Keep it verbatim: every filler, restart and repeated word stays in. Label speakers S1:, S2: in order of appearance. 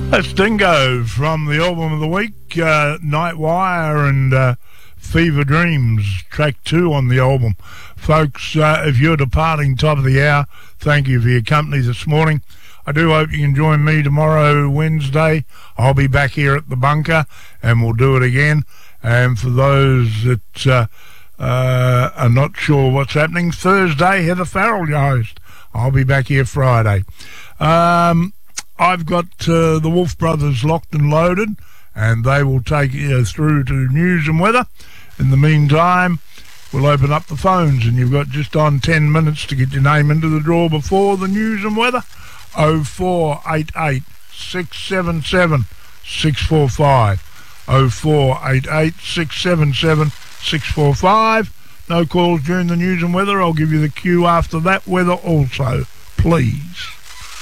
S1: That's Dingo from the album of the week, uh, Nightwire and uh, Fever Dreams, track two on the album. Folks, uh, if you're departing top of the hour, thank you for your company this morning. I do hope you can join me tomorrow, Wednesday. I'll be back here at the bunker and we'll do it again. And for those that uh, uh, are not sure what's happening, Thursday, Heather Farrell, your host. I'll be back here Friday. Um... I've got uh, the Wolf Brothers locked and loaded, and they will take you through to news and weather. In the meantime, we'll open up the phones, and you've got just on ten minutes to get your name into the draw before the news and weather. oh four eight eight, six seven seven, six four five. oh four eight eight, six seven seven, six four five. No calls during the news and weather. I'll give you the cue after that weather also, please.